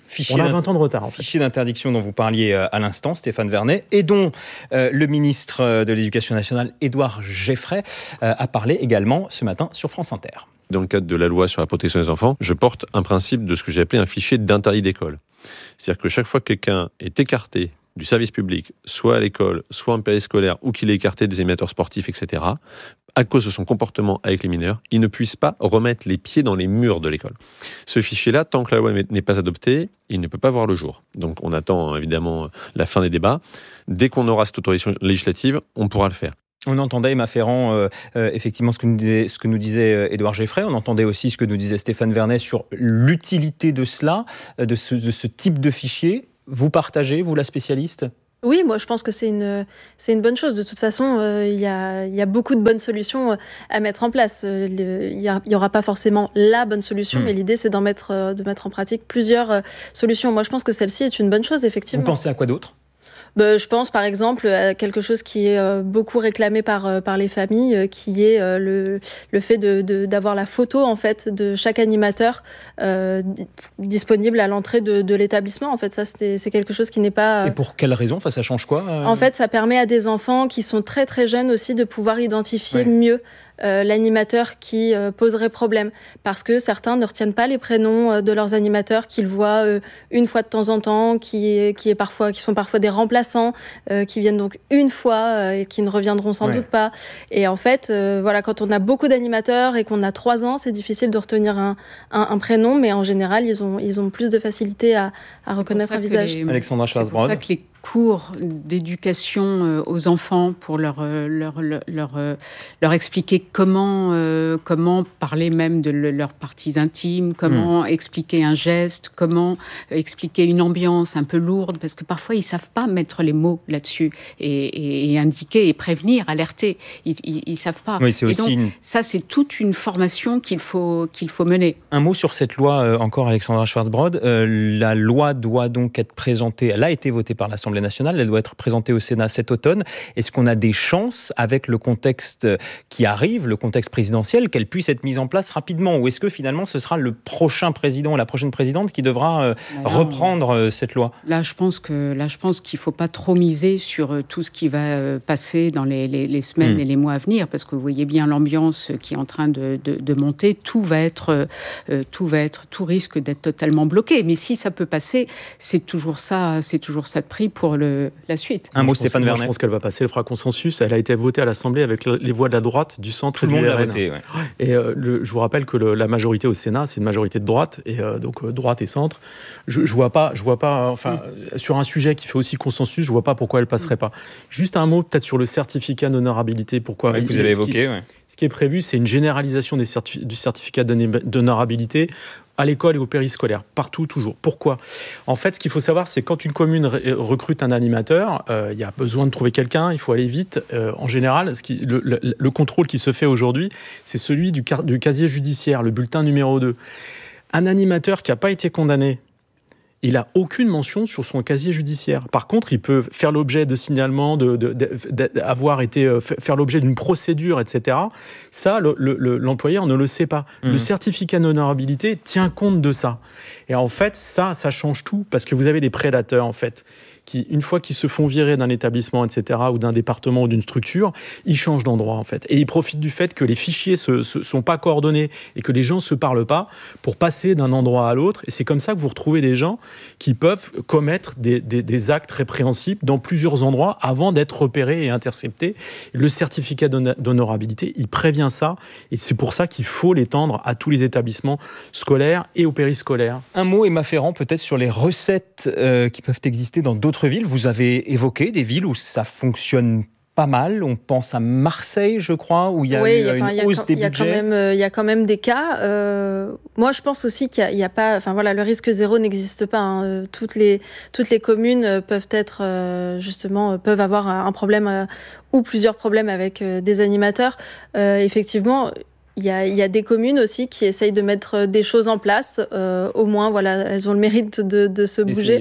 Fichier on a vingt ans de retard, en fait. Fichier d'interdiction dont vous parliez à l'instant, Stéphane Vernet, et dont euh, le ministre de l'Éducation nationale, Édouard Geffray, euh, a parlé également ce matin sur France Inter. Dans le cadre de la loi sur la protection des enfants, je porte un principe de ce que j'ai appelé un fichier d'interdit d'école. C'est-à-dire que chaque fois que quelqu'un est écarté du service public, soit à l'école, soit en périscolaire, ou qu'il est écarté des animateurs sportifs, et cetera, à cause de son comportement avec les mineurs, il ne puisse pas remettre les pieds dans les murs de l'école. Ce fichier-là, tant que la loi n'est pas adoptée, il ne peut pas voir le jour. Donc on attend évidemment la fin des débats. Dès qu'on aura cette autorisation législative, on pourra le faire. On entendait, Emma Ferrand, euh, euh, effectivement ce que, nous disait, ce que nous disait euh, Édouard Geffray. On entendait aussi ce que nous disait Stéphane Vernet sur l'utilité de cela, de ce, de ce type de fichier. Vous partagez, vous, la spécialiste ? Oui, moi je pense que c'est une, c'est une bonne chose. De toute façon, il euh, y, a, y a beaucoup de bonnes solutions à mettre en place. Il n'y aura pas forcément la bonne solution, mmh. mais l'idée c'est d'en mettre, de mettre en pratique plusieurs euh, solutions. Moi je pense que celle-ci est une bonne chose, effectivement. Vous pensez à quoi d'autre ? Ben, je pense par exemple à quelque chose qui est euh, beaucoup réclamé par, euh, par les familles, euh, qui est euh, le, le fait de, de, d'avoir la photo en fait, de chaque animateur euh, disponible à l'entrée de, de l'établissement. En fait, ça, c'est, c'est quelque chose qui n'est pas... Euh... Et pour quelle raison ? Enfin, ça change quoi euh... En fait, ça permet à des enfants qui sont très très jeunes aussi de pouvoir identifier ouais. mieux Euh, l'animateur qui euh, poserait problème, parce que certains ne retiennent pas les prénoms euh, de leurs animateurs qu'ils voient euh, une fois de temps en temps, qui, qui, est parfois, qui sont parfois des remplaçants, euh, qui viennent donc une fois euh, et qui ne reviendront sans ouais. doute pas. Et en fait, euh, voilà, quand on a beaucoup d'animateurs et qu'on a trois ans, c'est difficile de retenir un, un, un prénom, mais en général, ils ont, ils ont plus de facilité à, à reconnaître un visage. Les... Alexandra Schwarzbrod. C'est pour ça que les cours d'éducation aux enfants pour leur, leur, leur, leur, leur expliquer comment, euh, comment parler même de leurs parties intimes, comment mmh. expliquer un geste, comment expliquer une ambiance un peu lourde, parce que parfois ils ne savent pas mettre les mots là-dessus et, et, et indiquer et prévenir, alerter. Ils ne savent pas. Oui, c'est et aussi donc, une... ça, c'est toute une formation qu'il faut, qu'il faut mener. Un mot sur cette loi, euh, encore Alexandra Schwarzbrod. Euh, la loi doit donc être présentée, elle a été votée par l'Assemblée nationale, elle doit être présentée au Sénat cet automne. Est-ce qu'on a des chances, avec le contexte qui arrive, le contexte présidentiel, qu'elle puisse être mise en place rapidement ? Ou est-ce que finalement ce sera le prochain président ou la prochaine présidente qui devra euh, là, reprendre euh, cette loi ? Là, je pense que là, je pense qu'il ne faut pas trop miser sur euh, tout ce qui va euh, passer dans les, les, les semaines mmh. et les mois à venir, parce que vous voyez bien l'ambiance qui est en train de, de, de monter. Tout va être, euh, tout va être, tout risque d'être totalement bloqué. Mais si ça peut passer, c'est toujours ça, c'est toujours ça de prix pour le la suite. Un mot, Stéphane Vernet. Je pense qu'elle va passer, elle fera consensus. Elle a été votée à l'Assemblée avec les voix de la droite, du centre Tout et du le monde R N. l'a voté, ouais. Et euh, le, je vous rappelle que le, la majorité au Sénat, c'est une majorité de droite, et euh, donc euh, droite et centre. Je, je vois pas, je vois pas. Euh, enfin, mm. sur un sujet qui fait aussi consensus, je vois pas pourquoi elle passerait mm. pas. Juste un mot peut-être sur le certificat d'honorabilité. Pourquoi ouais, il, vous avez évoqué. Ce qui, ouais. ce qui est prévu, c'est une généralisation des certif- du certificat d'honorabilité à l'école et au périscolaire, partout, toujours. Pourquoi ? En fait, ce qu'il faut savoir, c'est quand une commune recrute un animateur, il euh, y a besoin de trouver quelqu'un, il faut aller vite. Euh, en général, ce qui, le, le, le contrôle qui se fait aujourd'hui, c'est celui du, car, du casier judiciaire, le bulletin numéro deux. Un animateur qui n'a pas été condamné, il n'a aucune mention sur son casier judiciaire. Par contre, il peut faire l'objet de signalements, de, de, de, d'avoir été euh, faire l'objet d'une procédure, et cetera. Ça, le, le, l'employeur ne le sait pas. Mmh. Le certificat d'honorabilité tient compte de ça. Et en fait, ça, ça change tout, parce que vous avez des prédateurs, en fait, qui, une fois qu'ils se font virer d'un établissement, et cetera, ou d'un département ou d'une structure, ils changent d'endroit, en fait. Et ils profitent du fait que les fichiers ne sont pas coordonnés et que les gens ne se parlent pas pour passer d'un endroit à l'autre. Et c'est comme ça que vous retrouvez des gens qui peuvent commettre des, des, des actes répréhensibles dans plusieurs endroits avant d'être repérés et interceptés. Le certificat d'honorabilité, il prévient ça. Et c'est pour ça qu'il faut l'étendre à tous les établissements scolaires et au périscolaire. Un mot, Emma Ferrand, peut-être sur les recettes euh, qui peuvent exister dans d'autres villes. Vous avez évoqué des villes où ça fonctionne pas mal. On pense à Marseille, je crois, où il y a oui, eu enfin, une y a hausse quand, des y a budgets. Quand même, il y a quand même des cas. Euh, moi, je pense aussi qu'il n'y a, a pas... Enfin, voilà, le risque zéro n'existe pas. Hein. Toutes, les, toutes les communes peuvent être, euh, justement, peuvent avoir un problème euh, ou plusieurs problèmes avec euh, des animateurs. Euh, effectivement... Il y, a, il y a des communes aussi qui essayent de mettre des choses en place. Euh, au moins, voilà, elles ont le mérite de, de se bouger.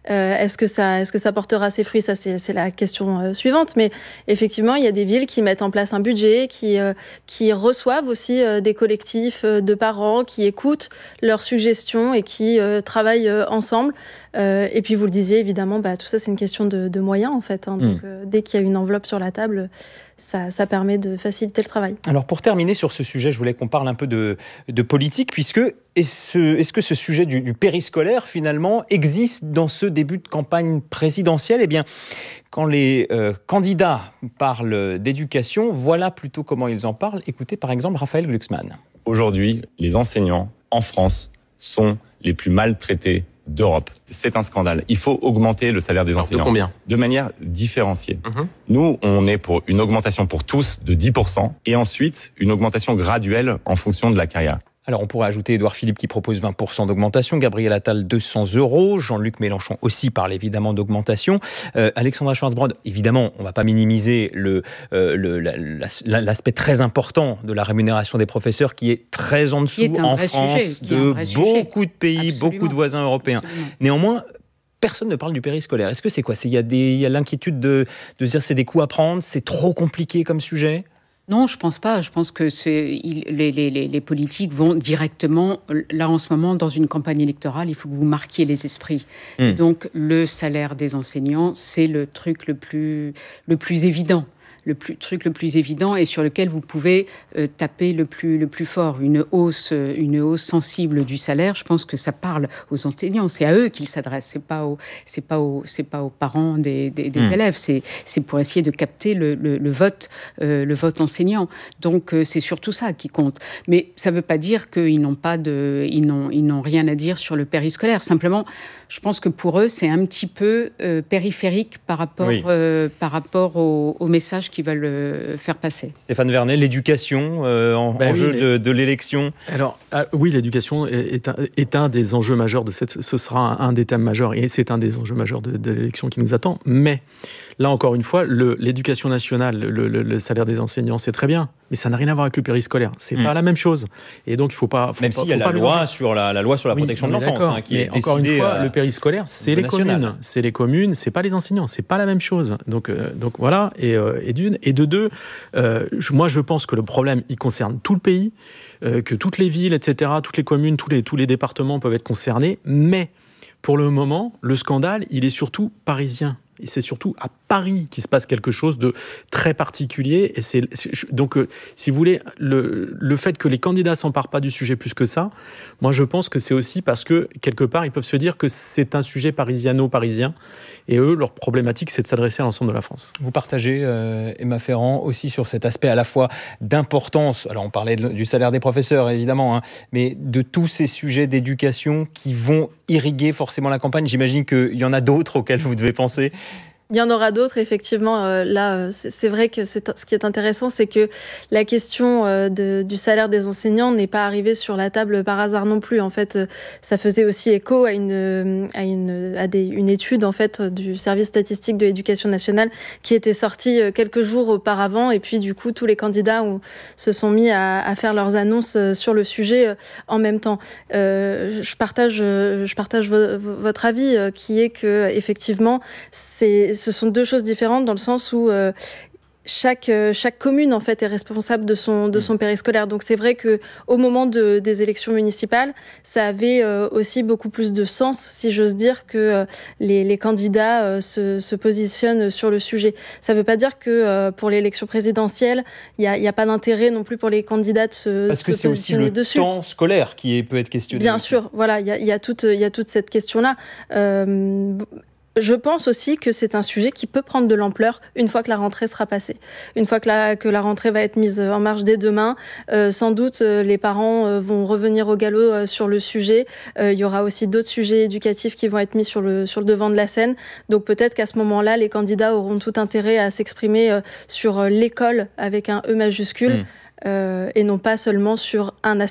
Euh, est-ce que ça, est-ce que ça portera ses fruits? Ça, c'est, c'est la question euh, suivante. Mais effectivement, il y a des villes qui mettent en place un budget, qui, euh, qui reçoivent aussi euh, des collectifs euh, de parents, qui écoutent leurs suggestions et qui euh, travaillent euh, ensemble. Euh, et puis, vous le disiez, évidemment, bah, tout ça, c'est une question de, de moyens, en fait. Hein. Donc, mmh. euh, dès qu'il y a une enveloppe sur la table, ça, ça permet de faciliter le travail. Alors, pour terminer sur ce sujet, je voulais qu'on parle un peu de, de politique, puisque est-ce, est-ce que ce sujet du, du périscolaire, finalement, existe dans ce début de campagne présidentielle? Eh bien, quand les euh, candidats parlent d'éducation, voilà plutôt comment ils en parlent. Écoutez, par exemple, Raphaël Glucksmann. Aujourd'hui, les enseignants en France sont les plus maltraités d'Europe. C'est un scandale. Il faut augmenter le salaire des Alors, enseignants. De combien ? De manière différenciée. Mmh. Nous, on est pour une augmentation pour tous de dix pour cent et ensuite une augmentation graduelle en fonction de la carrière. Alors, on pourrait ajouter Édouard Philippe qui propose vingt pour cent d'augmentation, Gabriel Attal deux cents euros, Jean-Luc Mélenchon aussi parle évidemment d'augmentation. Euh, Alexandra Schwarzbrod, évidemment, on ne va pas minimiser le, euh, le, la, la, l'aspect très important de la rémunération des professeurs qui est très en dessous en France sujet, de beaucoup sujet. de pays, Absolument. beaucoup de voisins européens. Absolument. Néanmoins, personne ne parle du périscolaire. Est-ce que c'est quoi ? Il y a des, il y a l'inquiétude de, de dire c'est des coups à prendre, c'est trop compliqué comme sujet ? Non, je pense pas. Je pense que c'est, il, les, les, les politiques vont directement, là en ce moment, dans une campagne électorale, il faut que vous marquiez les esprits. Mmh. Et donc, le salaire des enseignants, c'est le truc le plus, le plus évident. Le plus, truc le plus évident et sur lequel vous pouvez euh, taper le plus, le plus fort. Une hausse, une hausse sensible du salaire, je pense que ça parle aux enseignants. C'est à eux qu'ils s'adressent. C'est pas aux, c'est pas aux, c'est pas aux parents des, des, des mmh. élèves. C'est, c'est pour essayer de capter le, le, le vote, euh, le vote enseignant. Donc euh, c'est surtout ça qui compte. Mais ça ne veut pas dire qu'ils n'ont pas de, ils n'ont, ils n'ont rien à dire sur le périscolaire. Simplement, je pense que pour eux, c'est un petit peu euh, périphérique par rapport, oui. euh, par rapport au, au message qu'ils veulent euh, faire passer. Stéphane Vernet, l'éducation euh, en, ben enjeu oui, de, de l'élection. Alors ah, oui, l'éducation est, est, un, est un des enjeux majeurs de cette. Ce sera un, un des thèmes majeurs et c'est un des enjeux majeurs de, de l'élection qui nous attend. Mais là encore une fois, le, l'éducation nationale, le, le, le salaire des enseignants, c'est très bien, mais ça n'a rien à voir avec le périscolaire. C'est mmh. pas la même chose. Et donc il faut pas. Faut Même pas, s'il y a la loi sur la, la loi sur la oui, protection de l'enfance, hein, qui mais est encore une fois, à, le périscolaire, c'est les national. communes, c'est les communes, c'est pas les enseignants, c'est pas la même chose. Donc, euh, donc voilà. Et, euh, et d'une et de deux, euh, je, moi je pense que le problème, il concerne tout le pays, euh, que toutes les villes, et cetera, toutes les communes, tous les tous les départements peuvent être concernés, mais pour le moment, le scandale, il est surtout parisien. Et c'est surtout à Paris qu'il se passe quelque chose de très particulier. Et c'est, c'est donc, euh, si vous voulez, le, le fait que les candidats s'emparent pas du sujet plus que ça, moi je pense que c'est aussi parce que quelque part ils peuvent se dire que c'est un sujet parisiano-parisien. Et eux, leur problématique, c'est de s'adresser à l'ensemble de la France. Vous partagez, euh, Emma Ferrand, aussi sur cet aspect à la fois d'importance. Alors on parlait de, du salaire des professeurs, évidemment, hein, mais de tous ces sujets d'éducation qui vont irriguer forcément la campagne. J'imagine qu'il y en a d'autres auxquels vous devez penser. Il y en aura d'autres, effectivement. Euh, là, c'est, c'est vrai que c'est, ce qui est intéressant, c'est que la question euh, de, du salaire des enseignants n'est pas arrivée sur la table par hasard non plus. En fait, euh, ça faisait aussi écho à une à une à des, une étude en fait du service statistique de l'éducation nationale qui était sortie euh, quelques jours auparavant. Et puis, du coup, tous les candidats ont, se sont mis à, à faire leurs annonces euh, sur le sujet euh, en même temps. Euh, je partage, euh, je partage vo- votre avis, euh, qui est que effectivement, c'est ce sont deux choses différentes dans le sens où euh, chaque, euh, chaque commune en fait est responsable de son, de son périscolaire. Donc c'est vrai qu'au moment de, des élections municipales, ça avait euh, aussi beaucoup plus de sens, si j'ose dire, que euh, les, les candidats euh, se, se positionnent sur le sujet. Ça ne veut pas dire que euh, pour l'élection présidentielle, il n'y a, y a pas d'intérêt non plus pour les candidats de se, Parce que se c'est aussi le dessus. temps scolaire qui est, peut être questionné. Bien aussi. sûr, voilà, il y a, y a toute, y a toute cette question-là. Euh, Je pense aussi que c'est un sujet qui peut prendre de l'ampleur une fois que la rentrée sera passée. Une fois que la, que la rentrée va être mise en marche dès demain, euh, sans doute euh, les parents euh, vont revenir au galop euh, sur le sujet. Euh, il y aura aussi d'autres sujets éducatifs qui vont être mis sur le, sur le devant de la scène. Donc peut-être qu'à ce moment-là, les candidats auront tout intérêt à s'exprimer euh, sur l'école avec un E majuscule. Mmh. Euh, et non pas seulement sur un aspect.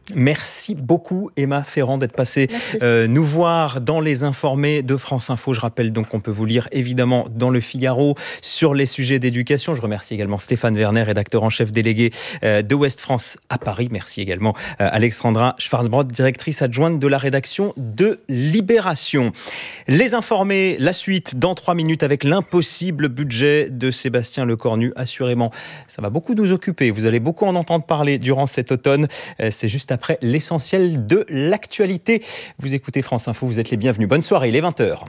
Merci beaucoup Emma Ferrand d'être passée euh, nous voir dans les informés de France Info. Je rappelle donc qu'on peut vous lire évidemment dans le Figaro sur les sujets d'éducation. Je remercie également Stéphane Werner, rédacteur en chef délégué euh, de Ouest France à Paris. Merci également euh, Alexandra Schwarzbrod, directrice adjointe de la rédaction de Libération. Les informés, la suite dans trois minutes avec l'impossible budget de Sébastien Lecornu. Assurément, ça va beaucoup nous occuper. Vous allez beaucoup en entendre parler durant cet automne. Euh, c'est juste après l'essentiel de l'actualité. Vous écoutez France Info, vous êtes les bienvenus. Bonne soirée, il est vingt heures.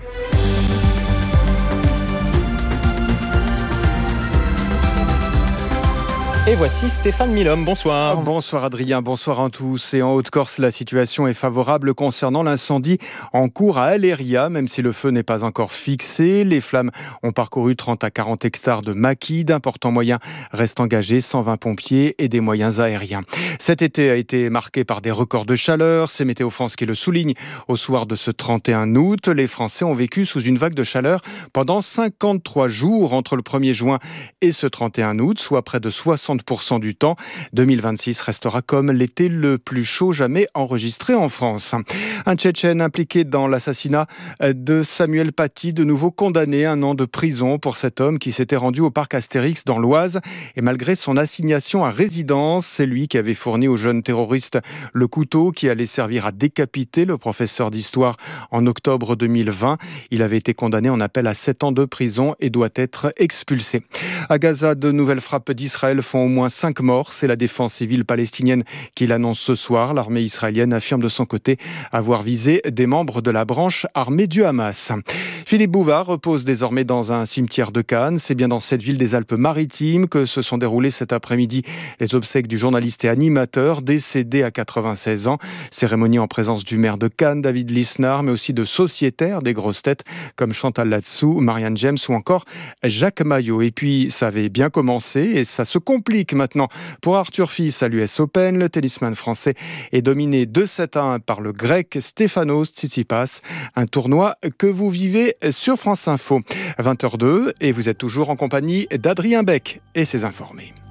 Et voici Stéphane Milhomme, bonsoir. Bonsoir Adrien, bonsoir à tous. Et en Haute-Corse, la situation est favorable concernant l'incendie en cours à Aléria, même si le feu n'est pas encore fixé. Les flammes ont parcouru trente à quarante hectares de maquis. D'importants moyens restent engagés, cent vingt pompiers et des moyens aériens. Cet été a été marqué par des records de chaleur. C'est Météo France qui le souligne. Au soir de ce trente et un août, les Français ont vécu sous une vague de chaleur pendant cinquante-trois jours entre le premier juin et ce trente et un août, soit près de soixante pour cent du temps. deux mille vingt-six restera comme l'été le plus chaud jamais enregistré en France. Un Tchétchène impliqué dans l'assassinat de Samuel Paty, de nouveau condamné à un an de prison pour cet homme qui s'était rendu au parc Astérix dans l'Oise. Et malgré son assignation à résidence, c'est lui qui avait fourni au jeune terroriste le couteau qui allait servir à décapiter le professeur d'histoire en octobre deux mille vingt. Il avait été condamné en appel à sept ans de prison et doit être expulsé. À Gaza, de nouvelles frappes d'Israël font au moins cinq morts. C'est la défense civile palestinienne qui l'annonce ce soir. L'armée israélienne affirme de son côté avoir visé des membres de la branche armée du Hamas. Philippe Bouvard repose désormais dans un cimetière de Cannes. C'est bien dans cette ville des Alpes-Maritimes que se sont déroulées cet après-midi les obsèques du journaliste et animateur décédé à quatre-vingt-seize ans. Cérémonie en présence du maire de Cannes, David Lisnard, mais aussi de sociétaires des grosses têtes comme Chantal Latsou, Marianne James ou encore Jacques Maillot. Et puis, ça avait bien commencé et ça se complique maintenant pour Arthur Fils à l'U S Open. Le tennisman français est dominé deux sept à un par le grec Stefanos Tsitsipas. Un tournoi que vous vivez sur France Info. vingt heures deux et vous êtes toujours en compagnie d'Adrien Beck et ses informés.